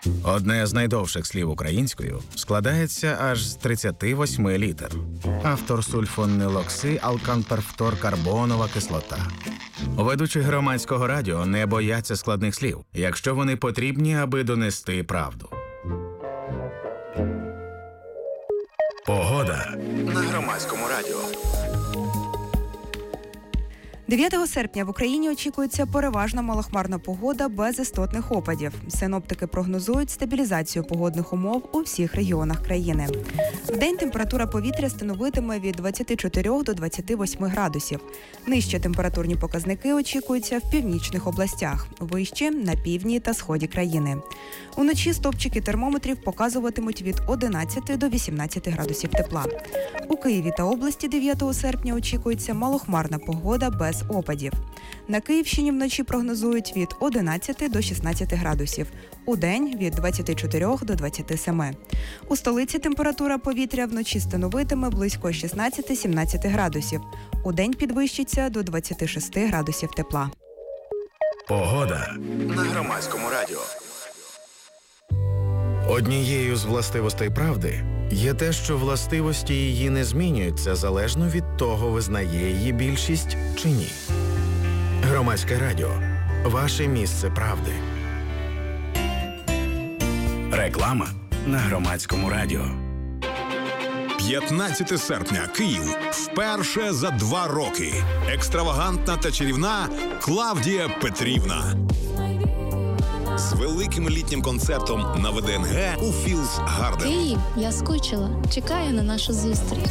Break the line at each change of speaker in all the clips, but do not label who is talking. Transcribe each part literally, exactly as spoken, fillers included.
Одне з найдовших слів українською складається аж з тридцяти восьми літер. Автор сульфонилокси алканперфторкарбонова кислота. Ведучі громадського радіо не бояться складних слів, якщо вони потрібні, аби донести правду. Погода на громадському радіо.
дев'ятого серпня в Україні очікується переважно малохмарна погода без істотних опадів. Синоптики прогнозують стабілізацію погодних умов у всіх регіонах країни. Вдень температура повітря становитиме від двадцяти чотирьох до двадцяти восьми градусів. Нижчі температурні показники очікуються в північних областях, вище – на півдні та сході країни. Уночі стопчики термометрів показуватимуть від одинадцяти до вісімнадцяти градусів тепла. У Києві та області дев'ятого серпня очікується малохмарна погода без опадів. На Київщині вночі прогнозують від одинадцяти до шістнадцяти градусів, удень – від двадцяти чотирьох до двадцяти семи. У столиці температура повітря вночі становитиме близько шістнадцяти-сімнадцяти градусів, удень підвищиться до двадцяти шести градусів тепла.
Погода на громадському радіо. Однією з властивостей правди є те, що властивості її не змінюються залежно від того, визнає її більшість чи ні. Громадське радіо – ваше місце правди. Реклама на громадському радіо.
п'ятнадцяте серпня. Київ. Вперше за два роки. Екстравагантна та чарівна Клавдія Петрівна. З великим літнім концертом на ВДНГ у Філс Гарден.
Київ, я скучила. Чекаю на нашу зустріч.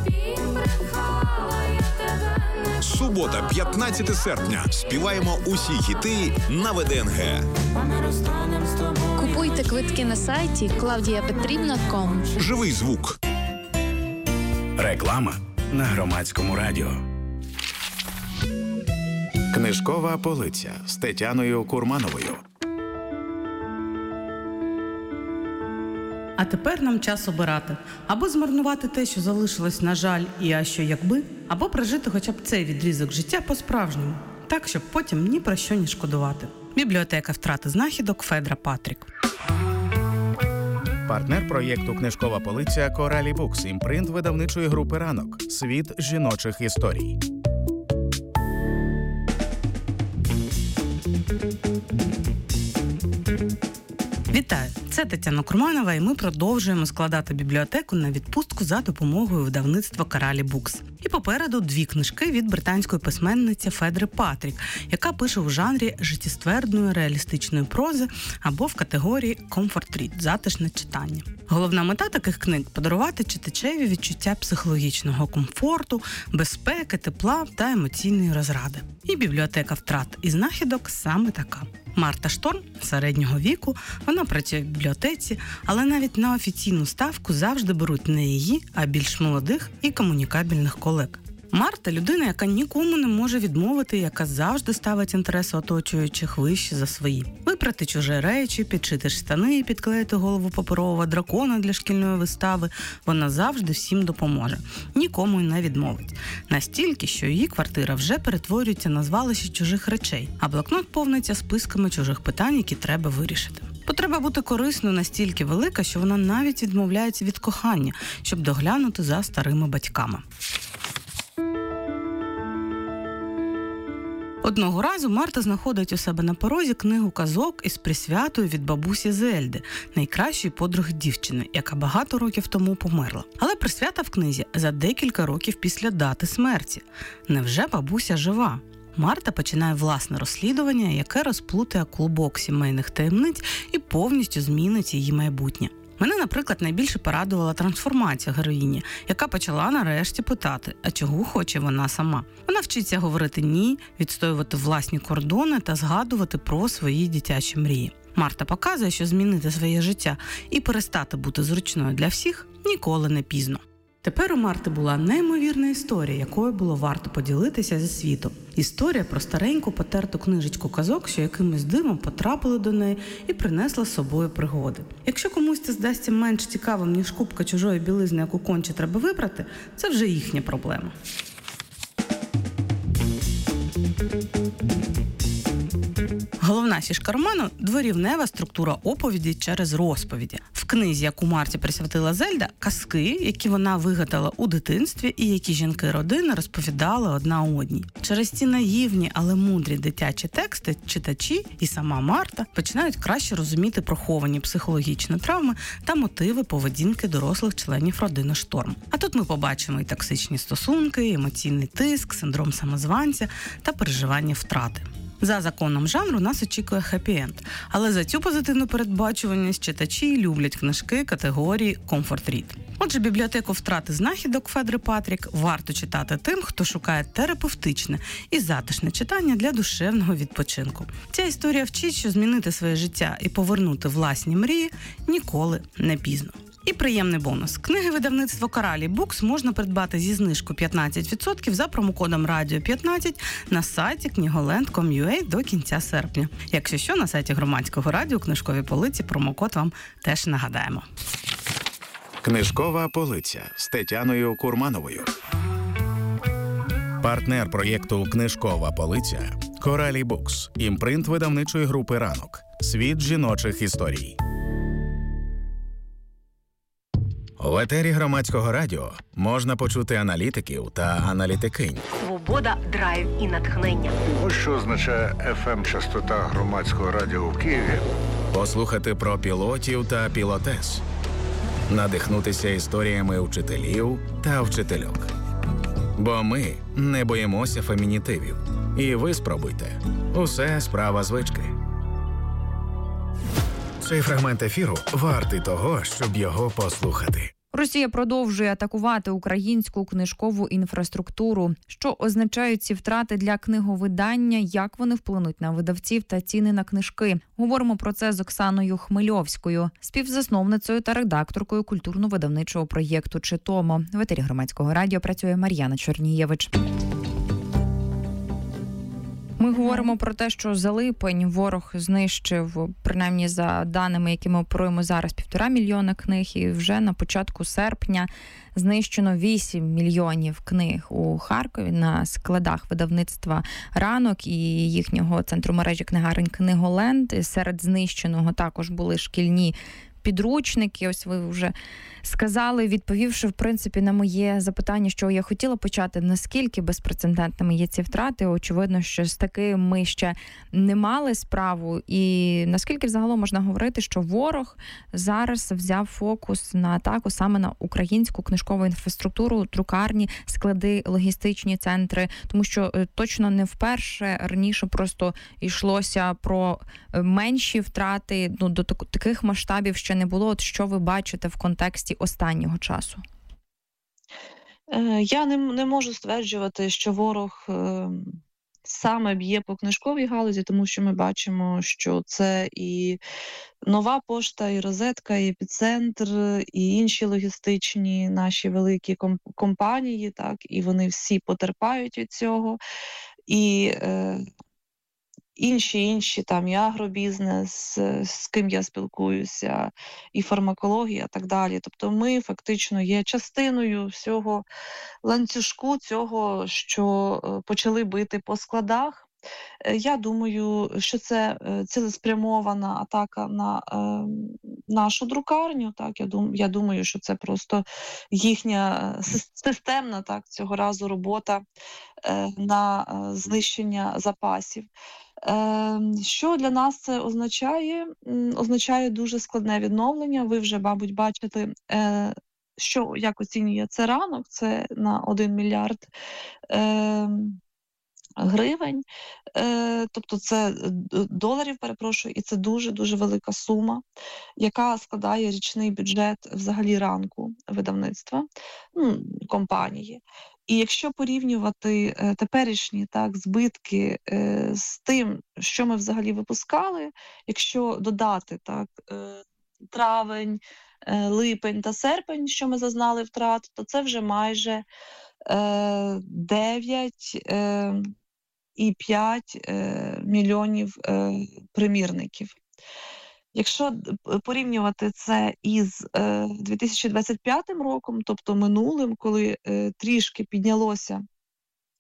Субота, п'ятнадцяте серпня. Співаємо усі хіти на ВДНГ.
Купуйте квитки на сайті клавдія петрівна крапка ком.
Живий звук.
Реклама на громадському радіо. Книжкова полиця з Тетяною Курмановою.
А тепер нам час обирати. Або змарнувати те, що залишилось, на жаль, і а що якби, або прожити хоча б цей відрізок життя по-справжньому, так, щоб потім ні про що не шкодувати. Бібліотека втрати знахідок Федра Патрік.
Партнер проєкту «Книжкова полиця» Коралі Букс, імпринт видавничої групи «Ранок». Світ жіночих історій.
Вітаю! Це Тетяна Курманова, і ми продовжуємо складати бібліотеку на відпустку за допомогою видавництва Коралі Букс. І попереду дві книжки від британської письменниці Федри Патрік, яка пише в жанрі життєствердної реалістичної прози або в категорії «Comfort Read» – затишне читання. Головна мета таких книг – подарувати читачеві відчуття психологічного комфорту, безпеки, тепла та емоційної розради. І бібліотека втрат і знахідок саме така. Марта Шторм середнього віку, вона працює в бібліотеці, але навіть на офіційну ставку завжди беруть не її, а більш молодих і комунікабельних колег. Марта – людина, яка нікому не може відмовити, яка завжди ставить інтереси оточуючих вище за свої. Випрати чужі речі, підшити штани і підклеїти голову паперового дракона для шкільної вистави – вона завжди всім допоможе. Нікому й не відмовить. Настільки, що її квартира вже перетворюється на звалище чужих речей, а блокнот повниться списками чужих питань, які треба вирішити. Потреба бути корисною настільки велика, що вона навіть відмовляється від кохання, щоб доглянути за старими батьками. Одного разу Марта знаходить у себе на порозі книгу казок із присвятою від бабусі Зельди, найкращої подруги дівчини, яка багато років тому померла. Але присвята в книзі за декілька років після дати смерті. Невже бабуся жива? Марта починає власне розслідування, яке розплутає клубок сімейних таємниць і повністю змінить її майбутнє. Мене, наприклад, найбільше порадувала трансформація героїні, яка почала нарешті питати, а чого хоче вона сама. Вона вчиться говорити «ні», відстоювати власні кордони та згадувати про свої дитячі мрії. Марта показує, що змінити своє життя і перестати бути зручною для всіх ніколи не пізно. Тепер у Марти була неймовірна історія, якою було варто поділитися зі світом. Історія про стареньку потерту книжечку казок, що якимось дивом потрапили до неї і принесла з собою пригоди. Якщо комусь це здасться менш цікавим, ніж купка чужої білизни, яку конче треба випрати, це вже їхня проблема. Головна фішка роману – дворівнева структура оповіді через розповіді. В книзі, яку Марті присвятила Зельда, казки, які вона вигадала у дитинстві і які жінки родини розповідали одна одній. Через ці наївні, але мудрі дитячі тексти читачі і сама Марта починають краще розуміти приховані психологічні травми та мотиви поведінки дорослих членів родини Шторм. А тут ми побачимо і токсичні стосунки, емоційний тиск, синдром самозванця та переживання втрати. За законом жанру нас очікує хеппі-енд, але за цю позитивну передбачуваність читачі люблять книжки категорії «Comfort Read». Отже, бібліотеку втрати знахідок Федри Патрік варто читати тим, хто шукає терапевтичне і затишне читання для душевного відпочинку. Ця історія вчить, що змінити своє життя і повернути власні мрії ніколи не пізно. І приємний бонус. Книги видавництва Коралі Букс можна придбати зі знижкою п'ятнадцять відсотків за промокодом радіо п'ятнадцять на сайті книголенд крапка ком крапка ю а до кінця серпня. Якщо що, на сайті Громадського радіо книжкові полиці промокод вам теж нагадаємо.
Книжкова полиця з Тетяною Курмановою. Партнер проєкту «Книжкова полиця» – Коралі Букс, імпринт видавничої групи «Ранок». Світ жіночих історій. У етері Громадського радіо можна почути аналітиків та аналітикинь.
Свобода, драйв і натхнення.
Ось що означає еф ем-частота Громадського радіо у Києві.
Послухати про пілотів та пілотес. Надихнутися історіями вчителів та вчительок. Бо ми не боїмося фемінітивів. І ви спробуйте. Усе справа звички. Цей фрагмент ефіру вартий того, щоб його послухати.
Росія продовжує атакувати українську книжкову інфраструктуру. Що означають ці втрати для книговидання, як вони вплинуть на видавців та ціни на книжки? Говоримо про це з Оксаною Хмельовською, співзасновницею та редакторкою культурно-видавничого проєкту «Читомо». В етері Громадського радіо працює Мар'яна Чорнієвич. Ми говоримо про те, що за липень ворог знищив, принаймні за даними, які ми оперуємо зараз, півтора мільйона книг, і вже на початку серпня знищено вісім мільйонів книг у Харкові на складах видавництва «Ранок» і їхнього центру мережі книгарень «Книголенд». Серед знищеного також були шкільні підручники. Ось ви вже сказали, відповівши, в принципі, на моє запитання, що я хотіла почати, наскільки безпрецедентними є ці втрати. Очевидно, що з таким ми ще не мали справу. І наскільки взагалом можна говорити, що ворог зараз взяв фокус на атаку саме на українську книжкову інфраструктуру, друкарні, склади, логістичні центри, тому що точно не вперше раніше просто йшлося про менші втрати, ну, до таких масштабів ще не було. От що ви бачите в контексті останнього часу?
Я не, не можу стверджувати, що ворог е, саме б'є по книжковій галузі, тому що ми бачимо, що це і Нова пошта, і Розетка, і Епіцентр, і інші логістичні наші великі комп- компанії, так, і вони всі потерпають від цього. І е, Інші, інші, там, і агробізнес, з ким я спілкуюся, і фармакологія, і так далі. Тобто ми фактично є частиною всього ланцюжку цього, що почали бити по складах. Я думаю, що це цілеспрямована атака на е, нашу друкарню. Так, я, дум, я думаю, що це просто їхня системна, так, цього разу робота е, на е, знищення запасів. Е, що для нас це означає? Означає дуже складне відновлення. Ви вже, мабуть, бачите, е, що, як оцінює це ранок, це на один мільярд е, гривень, е, тобто це доларів, перепрошую, і це дуже-дуже велика сума, яка складає річний бюджет взагалі ранку видавництва, ну, компанії. І якщо порівнювати е, теперішні, так, збитки е, з тим, що ми взагалі випускали, якщо додати, так, е, травень, е, липень та серпень, що ми зазнали втрат, то це вже майже е, дев'ять е, і п'ять е, мільйонів е, примірників. Якщо порівнювати це із е, дві тисячі двадцять п'ятим роком, тобто минулим, коли е, трішки піднялося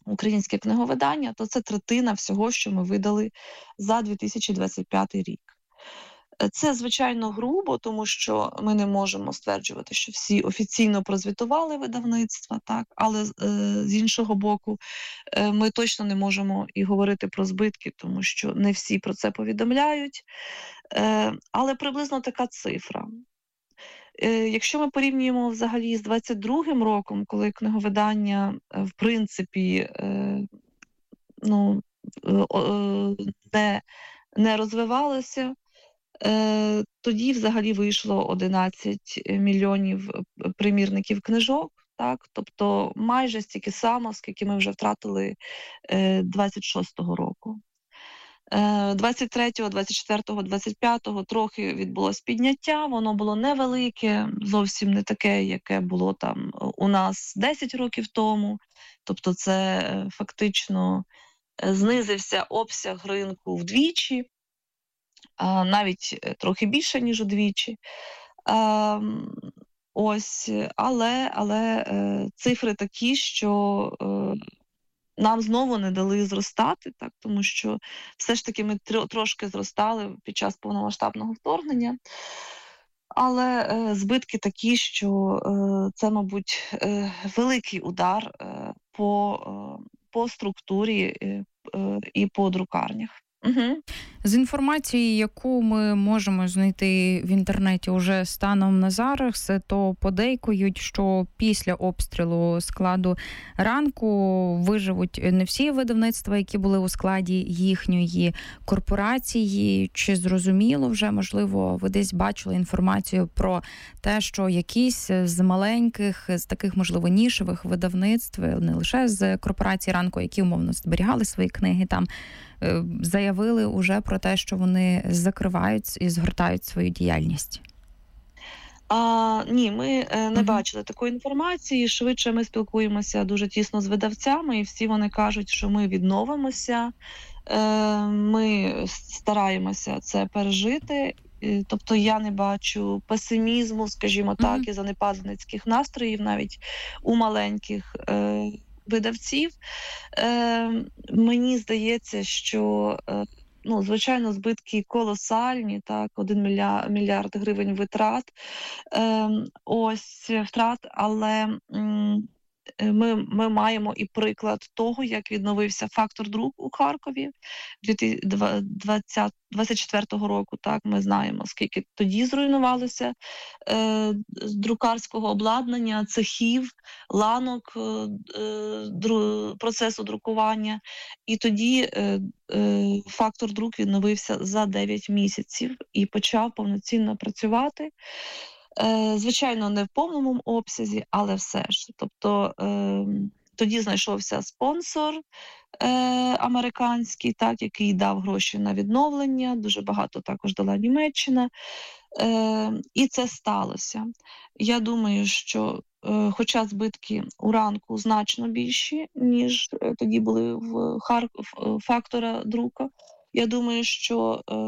українське книговидання, то це третина всього, що ми видали за дві тисячі двадцять п'ятий рік. Це, звичайно, грубо, тому що ми не можемо стверджувати, що всі офіційно прозвітували видавництва, так? Але е, з іншого боку, е, ми точно не можемо і говорити про збитки, тому що не всі про це повідомляють. Е, але приблизно така цифра. Е, якщо ми порівнюємо взагалі з двадцять другим роком, коли книговидання, е, в принципі, е, ну, е, не, не розвивалося, Е, тоді взагалі вийшло одинадцять мільйонів примірників книжок, так? Тобто майже стільки само, скільки ми вже втратили е, двадцять шостого року. Е, двадцять третього, двадцять четвертого, двадцять п'ятого трохи відбулось підняття, воно було невелике, зовсім не таке, яке було там у нас десять років тому. Тобто це е, фактично е, знизився обсяг ринку вдвічі, навіть трохи більше, ніж удвічі. Ось, але, але цифри такі, що нам знову не дали зростати, так, тому що все ж таки ми трошки зростали під час повномасштабного вторгнення. Але е, збитки такі, що е, це, мабуть, е, великий удар е, по, е, по структурі е, е, і по друкарнях. Угу.
З інформації, яку ми можемо знайти в інтернеті уже станом на зараз, то подейкують, що після обстрілу складу ранку виживуть не всі видавництва, які були у складі їхньої корпорації. Чи зрозуміло вже, можливо, ви десь бачили інформацію про те, що якісь з маленьких, з таких, можливо, нішевих видавництв, не лише з корпорації ранку, які умовно зберігали свої книги там, заявили уже про те, що вони закривають і згортають свою діяльність?
А, ні, ми е, не uh-huh. бачили такої інформації. Швидше ми спілкуємося дуже тісно з видавцями, і всі вони кажуть, що ми відновимося, е, ми стараємося це пережити. Е, тобто я не бачу песимізму, скажімо uh-huh. так, і занепадницьких настроїв навіть у маленьких е, видавців. Е, мені здається, що, е, ну, звичайно, збитки колосальні, так, один мільярд, мільярд гривень витрат, е, ось втрат, але м, ми, ми маємо і приклад того, як відновився фактор друк у Харкові двадцять четвертого року. Так, ми знаємо, скільки тоді зруйнувалося е, друкарського обладнання, цехів, ланок е, дру, процесу друкування. І тоді е, е, фактор друк відновився за дев'ять місяців і почав повноцінно працювати. Звичайно, не в повному обсязі, але все ж. Тобто е, тоді знайшовся спонсор е, американський, так, який дав гроші на відновлення, дуже багато також дала Німеччина. Е, і це сталося. Я думаю, що е, хоча збитки у ранку значно більші, ніж тоді були в Харків фактора друка, я думаю, що е,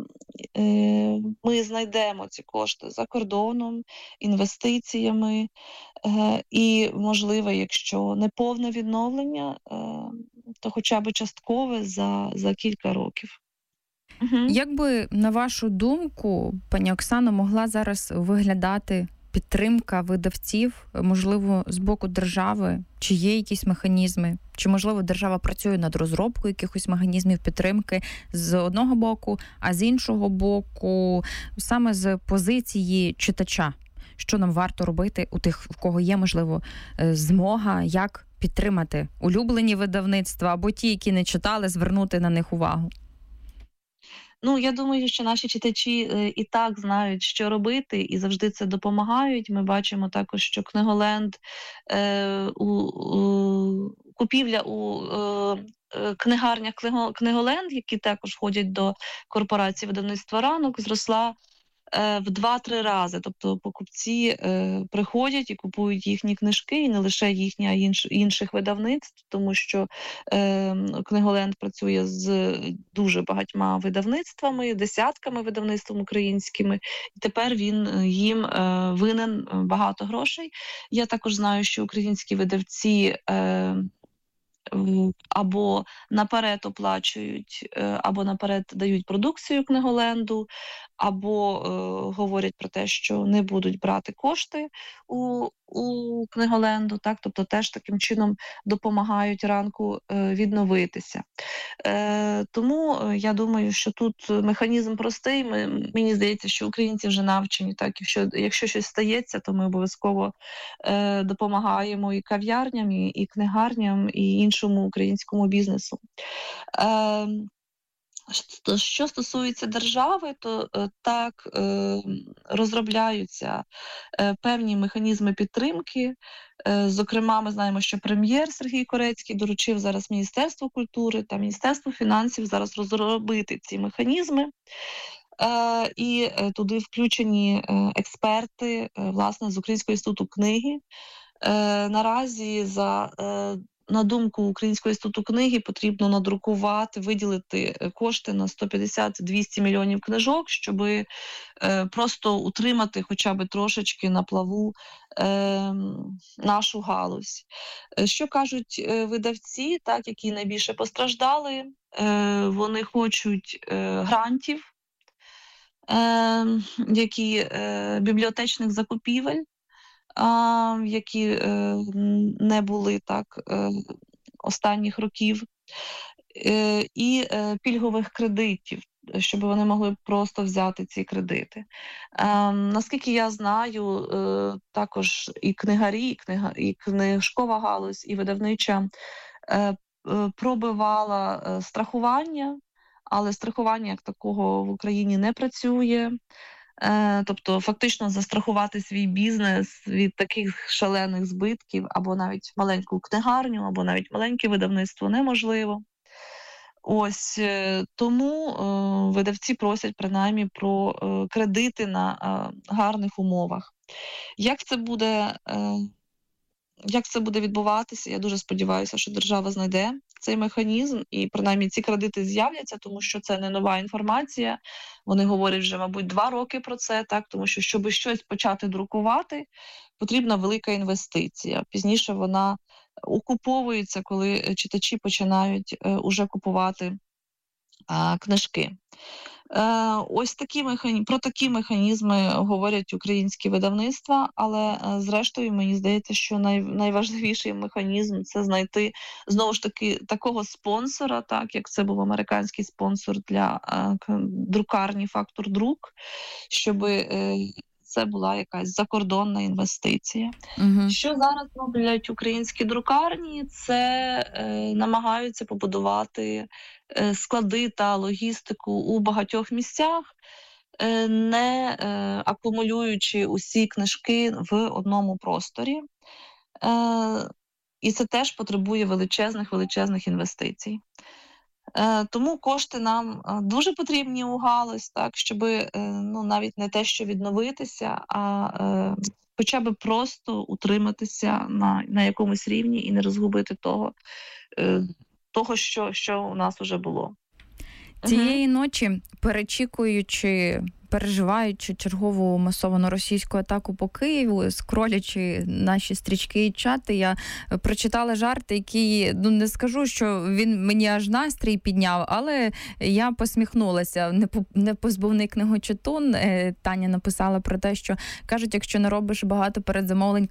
е, ми знайдемо ці кошти за кордоном, інвестиціями, е, і, можливо, якщо не повне відновлення, е, то хоча б часткове за, за кілька років. Угу.
Як би, на вашу думку, пані Оксано, могла зараз виглядати підтримка видавців, можливо, з боку держави? Чи є якісь механізми? Чи, можливо, держава працює над розробкою якихось механізмів підтримки з одного боку, а з іншого боку, саме з позиції читача? Що нам варто робити у тих, в кого є, можливо, змога, як підтримати улюблені видавництва або ті, які не читали, звернути на них увагу?
Ну, я думаю, що наші читачі е, і так знають, що робити, і завжди це допомагають. Ми бачимо також, що Книголенд, е, у, у, купівля у е, книгарнях Книголенд, які також входять до корпорації видавництва «Ранок», зросла в два-три рази. Тобто покупці е, приходять і купують їхні книжки, і не лише їхні, а інш, інших видавництв, тому що е, Книголенд працює з дуже багатьма видавництвами, десятками видавництв українськими, і тепер він їм е, винен багато грошей. Я також знаю, що українські видавці е, або наперед оплачують, або наперед дають продукцію книголенду, або е, говорять про те, що не будуть брати кошти у, у книголенду, так, тобто теж таким чином допомагають ранку е, відновитися. Е, тому я думаю, що тут механізм простий. Ми, мені здається, що українці вже навчені, так, якщо, якщо щось стається, то ми обов'язково е, допомагаємо і кав'ярням, і, і книгарням, і іншому українському бізнесу. Е, Що стосується держави, то так розробляються певні механізми підтримки. Зокрема, ми знаємо, що прем'єр Сергій Корецький доручив зараз Міністерству культури та Міністерству фінансів зараз розробити ці механізми. І туди включені експерти, власне, з Українського інституту книги. Наразі за На думку Українського інституту книги, потрібно надрукувати, виділити кошти на сто п'ятдесят - двісті мільйонів книжок, щоб е, просто утримати хоча б трошечки на плаву е, нашу галузь. Що кажуть е, видавці, так, які найбільше постраждали, е, вони хочуть е, грантів, е, які е, бібліотечних закупівель, А, які е, не були так е, останніх років, е, і е, пільгових кредитів, щоб вони могли просто взяти ці кредити. Е, наскільки я знаю, е, також і книгарі, і, книга, і книжкова галузь, і видавнича е, е, пробивала е, страхування, але страхування як такого в Україні не працює. Тобто фактично застрахувати свій бізнес від таких шалених збитків, або навіть маленьку книгарню, або навіть маленьке видавництво неможливо. Ось тому е, видавці просять принаймні про е, кредити на е, гарних умовах. Як це буде, е, як це буде відбуватися? Я дуже сподіваюся, що держава знайде цей механізм, і принаймні ці кредити з'являться, тому що це не нова інформація. Вони говорять вже, мабуть, два роки про це, так, тому що, щоб щось почати друкувати, потрібна велика інвестиція. Пізніше вона окуповується, коли читачі починають е, уже купувати е, книжки. Е, ось такі механізми, про такі механізми говорять українські видавництва, але е, зрештою мені здається, що най, найважливіший механізм – це знайти знову ж таки такого спонсора, так як це був американський спонсор для е, друкарні «Фактор Друк», щоб е, це була якась закордонна інвестиція. Угу. Що зараз роблять українські друкарні? Це е, намагаються побудувати е, склади та логістику у багатьох місцях, е, не е, акумулюючи усі книжки в одному просторі. Е, і це теж потребує величезних-величезних інвестицій. Тому кошти нам дуже потрібні у галузь, так, щоб ну, навіть не те, що відновитися, а е, хоча б просто утриматися на, на якомусь рівні і не розгубити того, е, того що, що у нас вже було.
Цієї ночі, перечікуючи, переживаючи чергову масовану російську атаку по Києву, скролячи наші стрічки і чати, я прочитала жарт, який, ну не скажу, що він мені аж настрій підняв, але я посміхнулася. Непозбувний книгочитун Таня написала про те, що кажуть, якщо не робиш багато передзамовлень